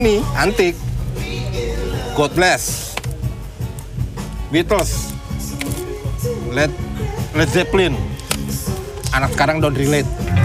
Ini antik. God Bless, Beatles, Led Zeppelin. Anak sekarang don't relate.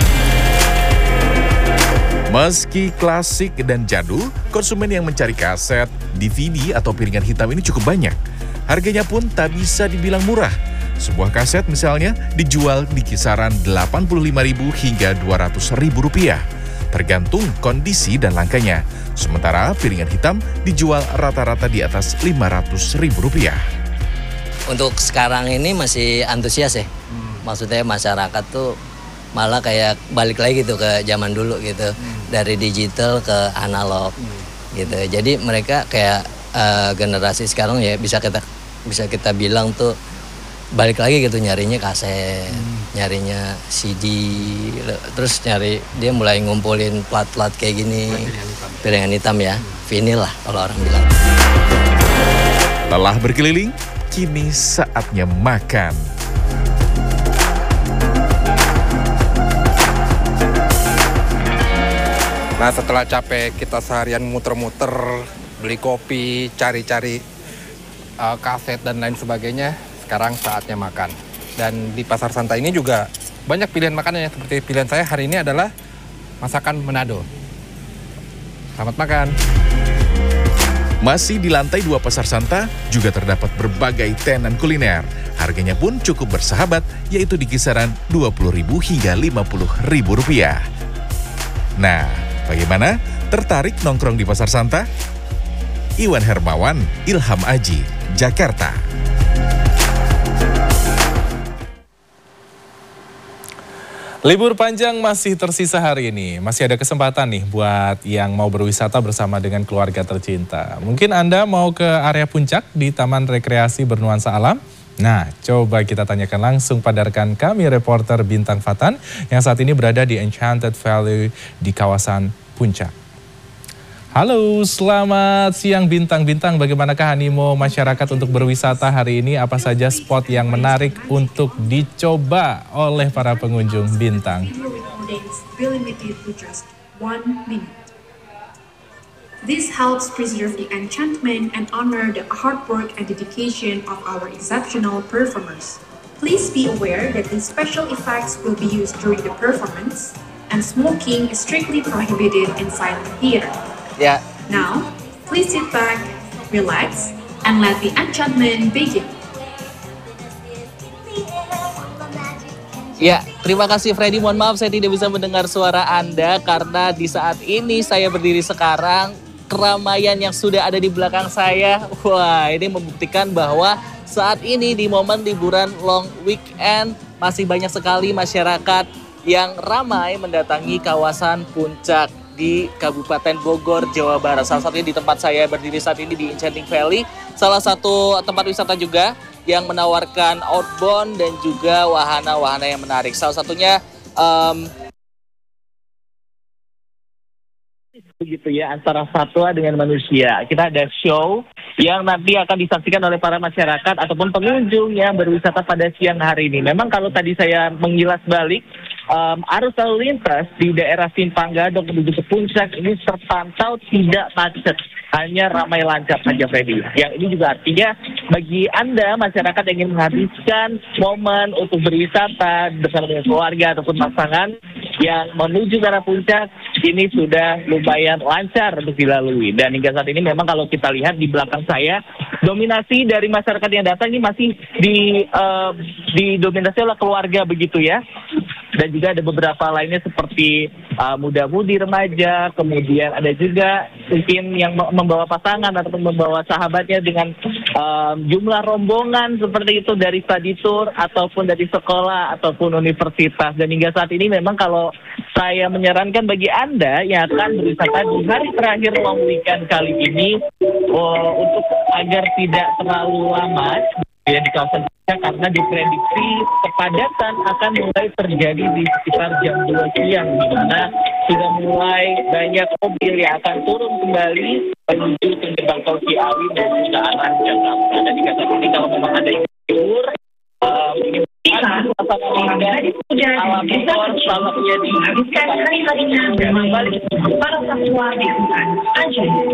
Meski klasik dan jadul, konsumen yang mencari kaset, DVD atau piringan hitam ini cukup banyak. Harganya pun tak bisa dibilang murah. Sebuah kaset misalnya dijual di kisaran Rp85.000 hingga Rp200.000, tergantung kondisi dan langkanya. Sementara piringan hitam dijual rata-rata di atas Rp500.000. Untuk sekarang ini masih antusias ya. Maksudnya masyarakat tuh malah kayak balik lagi gitu ke zaman dulu gitu. Dari digital ke analog gitu. Jadi mereka kayak generasi sekarang ya bisa kita bilang tuh balik lagi gitu, nyarinya kaset, nyarinya CD, terus dia mulai ngumpulin plat-plat kayak gini, piringan hitam ya, vinyl lah kalau orang bilang. Lelah berkeliling, kini saatnya makan. Nah, setelah capek kita seharian muter-muter, beli kopi, cari-cari kaset dan lain sebagainya, sekarang saatnya makan. Dan di Pasar Santa ini juga banyak pilihan makanannya. Seperti pilihan saya hari ini adalah masakan Manado. Selamat makan. Masih di lantai 2 Pasar Santa juga terdapat berbagai tenan kuliner. Harganya pun cukup bersahabat, yaitu di kisaran Rp20.000 hingga Rp50.000. Nah, bagaimana? Tertarik nongkrong di Pasar Santa? Iwan Hermawan, Ilham Aji, Jakarta. Libur panjang masih tersisa hari ini. Masih ada kesempatan nih buat yang mau berwisata bersama dengan keluarga tercinta. Mungkin Anda mau ke area puncak di Taman Rekreasi Bernuansa Alam? Nah, coba kita tanyakan langsung pada rekan kami, reporter Bintang Fatan, yang saat ini berada di Enchanted Valley di kawasan puncak. Halo, selamat siang Bintang-Bintang. Bagaimanakah animo masyarakat untuk berwisata hari ini? Apa saja spot yang menarik untuk dicoba oleh para pengunjung Bintang? This helps preserve the enchantment and honor the hard work and dedication of our exceptional performers. Please be aware that these special effects will be used during the performance, and smoking is strictly prohibited inside the theater. Ya, Now, please sit back, relax, and let the enchantment begin. Ya, terima kasih Freddy. Mohon maaf saya tidak bisa mendengar suara Anda karena di saat ini saya berdiri sekarang, keramaian yang sudah ada di belakang saya, wah ini membuktikan bahwa saat ini di momen liburan long weekend masih banyak sekali masyarakat yang ramai mendatangi kawasan puncak di Kabupaten Bogor, Jawa Barat. Salah satunya di tempat saya berdiri saat ini di Enchanted Valley, salah satu tempat wisata juga yang menawarkan outbound dan juga wahana-wahana yang menarik. Salah satunya begitu ya, antara satwa dengan manusia. Kita ada show yang nanti akan disaksikan oleh para masyarakat ataupun pengunjung yang berwisata pada siang hari ini. Memang kalau tadi saya mengilas balik, arus lalu lintas di daerah Simpang Gadok menuju ke puncak ini terpantau tidak macet, hanya ramai lancar saja, Freddy. Yang ini juga artinya bagi Anda masyarakat yang ingin menghabiskan momen untuk berwisata bersama dengan keluarga ataupun pasangan yang menuju ke arah puncak, ini sudah lumayan lancar untuk dilalui. Dan hingga saat ini memang kalau kita lihat di belakang saya, dominasi dari masyarakat yang datang ini masih didominasi oleh keluarga begitu ya. Dan juga ada beberapa lainnya seperti muda-mudi, remaja, kemudian ada juga mungkin yang membawa pasangan ataupun membawa sahabatnya dengan jumlah rombongan seperti itu dari study tour ataupun dari sekolah ataupun universitas. Dan hingga saat ini memang kalau saya menyarankan bagi Anda yang akan berwisata di hari terakhir long weekend kali ini untuk agar tidak terlalu lama ya di kawasan puncak, karena diprediksi kepadatan akan mulai terjadi di sekitar jam 2 siang, di mana sudah mulai banyak mobil yang akan turun kembali menuju ke gerbang tol Ciawi dan juga arah Jakarta. Dan di saat ini kalau memang ada yang tidur, ini alam motor salah satunya di